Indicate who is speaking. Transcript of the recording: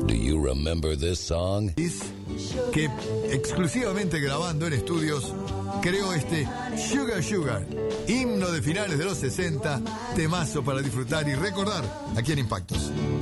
Speaker 1: Do you remember this song?
Speaker 2: Que exclusivamente grabando en estudios creó este Sugar Sugar, himno de finales de los 60, temazo para disfrutar y recordar aquí en Impactos.